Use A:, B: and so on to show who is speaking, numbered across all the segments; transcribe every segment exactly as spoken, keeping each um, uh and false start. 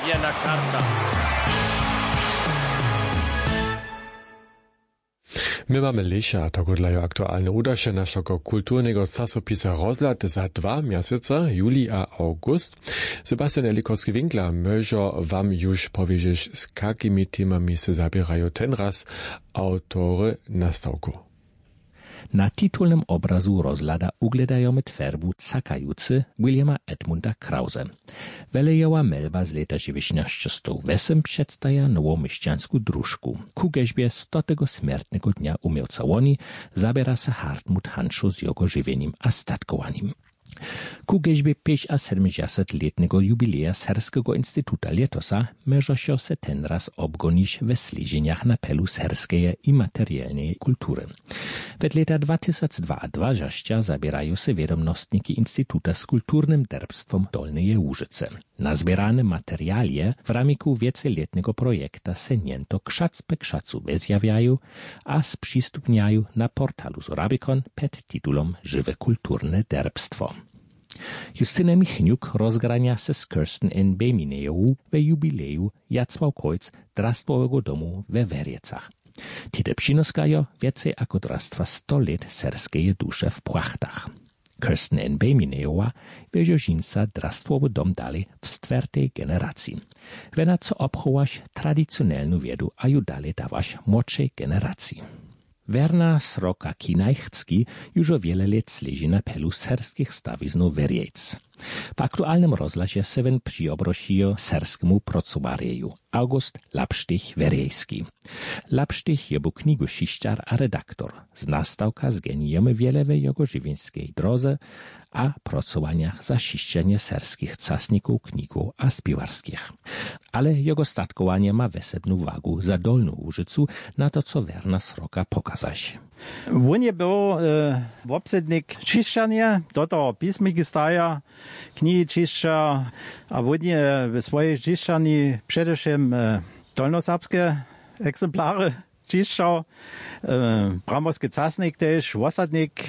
A: jedna karta.
B: My mamy lesia, a tako dlajo aktualne udaše našego kulturnego czasopisa Rozhľad za dwa miesiące, juli a august. Sebastian Elikorski-Winkler może wam już powiedzieć, z jakimi temami se zabierają ten raz autory nastawku.
C: Na titulnym obrazu Rozhľada ugledajemy twerbu Cakajúcy Williama Edmunda Krause. Welejowa melba z leta dziewiętnaście osiem przedstawia nową mieszczanską drużku. Ku geźbie stotego śmiertnego dnia umielca Łoni zabiera se Hartmut Hanszo z jego żywieniem a statkowaniem. Ku geźbie pięćdziesięcioletniego jubileja Serskiego Instytuta Letosa może se ten raz obgonić we sliżeniach na pelu serskeje i materialnej kultury. Wet leta dwa tysiące dwudziestego zabierają se wiadomostniki Instytuta z kulturnym derbstwom Dolnej Łużyce. Nazbierane materialie w ramiku wiecoletniego projekta se niento krzac pe krzacu wezjawiają, a sprzystupniają na portalu Zorabikon pod tytułom Żywe kulturne derbstwo. Justyna Michniuk rozgrania se z Kirsten N. Beminejowu we jubileju Jacławkojc drastwowego domu we Werjecach. Tite przynoskajo więcej ako drastwa sto lat serskeje dusze w płachtach. Kirsten N. Beminejowa weźo żinca drastwowy dom dalej w czwartej generacji. Wena co obchowaś tradycjonalną wiedu, a ju dalej dawaś młodszej generacji. Werna Sroka Kinajchcki już o wiele lat sleży na pelu serskich stawiznów Werjec. W aktualnym rozhlasie se wen przyobrošijo serskiemu procobarieju August Lapštych-Werjejski. Lapštych je bu knigušišťar a redaktor. Z nastawka zgenijemy wiele we jego żywieńskiej drodze a pracowaniach za šišćanie serskich casników, knigów a spiwarskich. Ale jego statkowanie ma wesebną wagu za Dolną Łużycu na to, co Werna Sroka pokazać.
D: On je był e, obsednik čišćania, toto pismiki staja, knihy čišća, a on je w swojej čišćani především e, dolnoserbskie egzemplary čišćał, e, bramovski casnik też, wosadnik,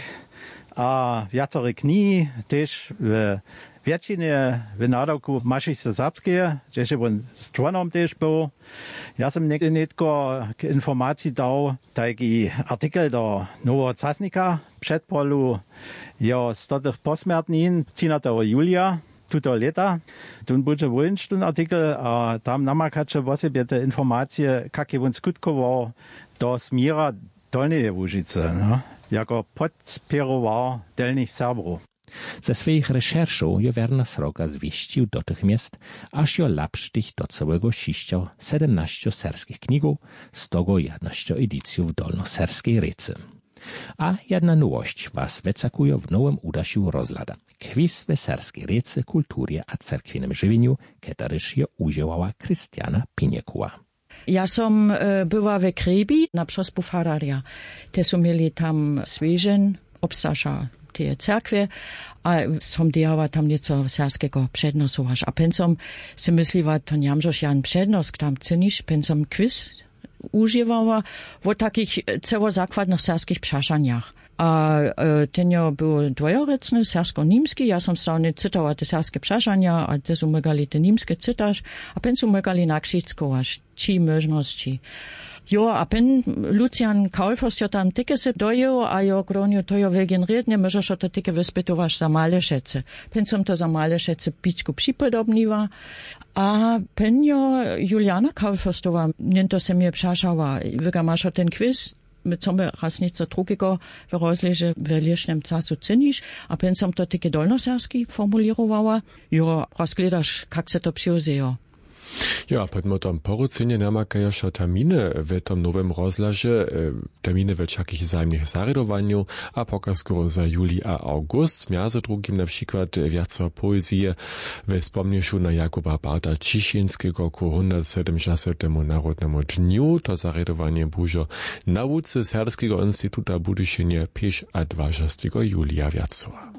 D: a viacore knihy też w většině v nádavku mašice serbskie, že on stronom też był. Ja sam netko k informacji dał taki artikel do Nowego Czasnika przed polu jo stotych posmärtnin trzynastego julia tuto leta. Tun bude włącz ten artikel, a tam namakacze wosebie te informacje, jakie on skutkował do smira Dolnej Łużyce, no? Jako podpierował delnych Serberów.
C: Ze swoich reszerszów jo Werna Sroka zwieścił do tych miast, aż jo Lapštych do całego šišćał siedemnaście serskich knigów, z tego jednaście edycjów dolnoserskiej recy. A jedna nowość was wecakuje w nowym udasiu Rozhľada. Quiz we serskiej recy, kulturze a cerkwinym żywieniu, ketaryż jo udziałała Krystiana Piniekuła.
E: Ja som e, była we Krybi na przospu Fararia. Te są mieli tam swieżen, obsasza te cerkwie, a som dijała tam nieco serskiego przednosować. A pensom si mysliła, to nie mamżoś jan przednosk tam cynisz, pensom quiz używała w takich cełozakładnych serskich przeszaniach. A e, tenio był dwojorecny, sersko-nimski, ja som stałnie cytała te serskie przeszania, a te są megali te nimskie cytasz, a pen są megali nakrzickować, ci możności. Jo, a pen Lucian Kaufers jo tam tyke se dojo, a jo gronio to jo wygeneriert, nie możesz o to tyke wyspytować za male szece. Pen som to za male szece piczku przypodobniła, a pen jo Juliana Kaufers to wam, nie to se mnie przeszała, wyga masz o ten quiz, my co my raz nieco drugiego w rozleże w licznym czasu cynisz, a pen som to tyke dolnoserski formulirowała, jo, rozgledasz, jak se to przyuzejo.
B: Ja, pod motom porucenie namakają się terminy w tym nowym rozhlasie, terminy w takich wzajemnych zaredowaniu, a pokaz skoro za juli a august. Między drugim na przykład więcej poezji we wspomnieniu na Jakuba Barta Ciszynskiego ku sto siedemdziesiątemu Narodnemu Dniu. To zaredowanie będzie nauce Serskiego Instytuta Budyšine pięć a dwudziestego julia wiacowa.